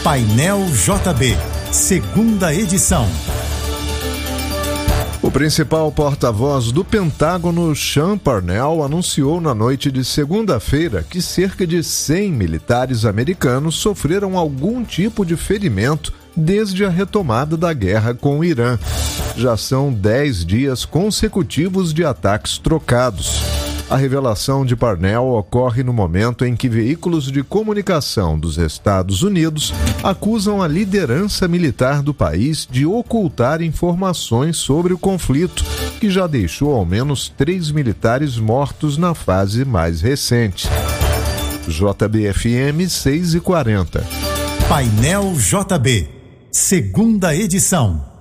Painel JB, segunda edição. O principal porta-voz do Pentágono, Sean Parnell, anunciou na noite de segunda-feira que cerca de 100 militares americanos sofreram algum tipo de ferimento desde a retomada da guerra com o Irã. Já são 10 dias consecutivos de ataques trocados. A revelação de Parnell ocorre no momento em que veículos de comunicação dos Estados Unidos acusam a liderança militar do país de ocultar informações sobre o conflito, que já deixou ao menos 3 militares mortos na fase mais recente. JBFM 6h40. Painel JB, segunda edição.